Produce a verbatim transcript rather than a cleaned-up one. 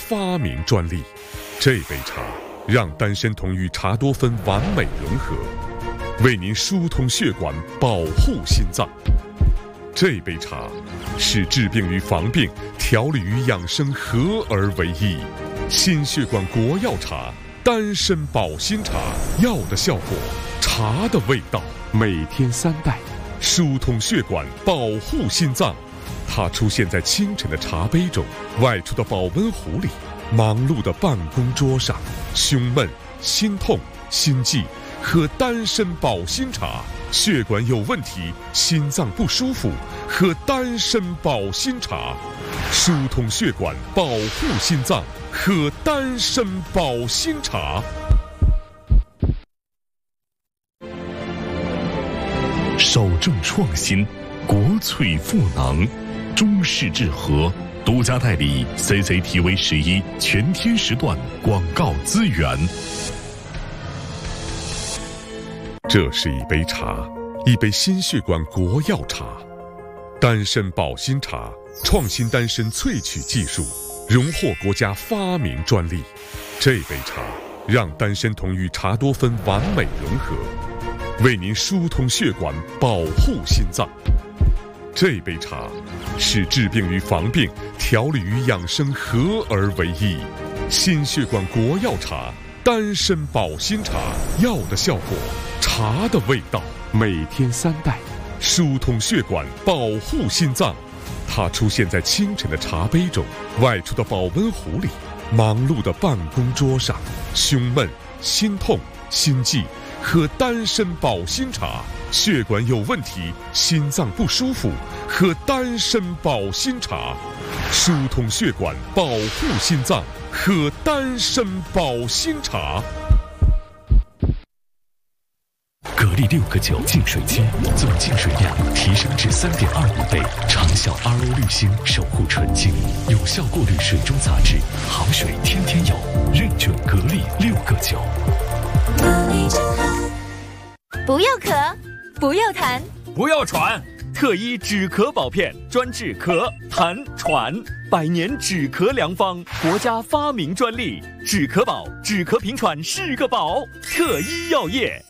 发明专利。这杯茶让丹参酮与茶多酚完美融合，为您疏通血管，保护心脏。这杯茶是治病与防病、调理与养生合而为一。心血管国药茶，丹参保心茶，药的效果，茶的味道。每天三袋，疏通血管，保护心脏。它出现在清晨的茶杯中，外出的保温壶里，忙碌的办公桌上。胸闷、心痛、心悸，喝丹参保心茶；血管有问题、心脏不舒服，喝丹参保心茶。疏通血管，保护心脏，喝丹参保心茶。 守正创新，国粹赋能，中式治和独家代理 C C T V 十一全天时段广告资源。 这是一杯茶，一杯心血管国药茶，丹参保心茶，创新丹参萃取技术，荣获国家发明专利。这杯茶让丹参酮与茶多酚完美融合，为您疏通血管，保护心脏。这杯茶是治病与防病、调理与养生合而为一。心血管国药茶，丹参保心茶，药的效果，茶的味道。每天三袋，疏通血管，保护心脏。它出现在清晨的茶杯中，外出的保温壶里，忙碌的办公桌上。胸闷、心痛、心悸，喝丹参保心茶；血管有问题、心脏不舒服，喝丹参保心茶。疏通血管，保护心脏，喝丹参保心茶。 格力六个九净水机，总净水量提升至三点二五倍，长效 R O 滤芯守护纯净，有效过滤水中杂质，好水天天有，认准格力六个九。 不要咳，不要痰， 不要喘，特医止咳宝片专治咳、痰、喘，百年止咳良方，国家发明专利，止咳宝，止咳平喘是个宝，特医药业。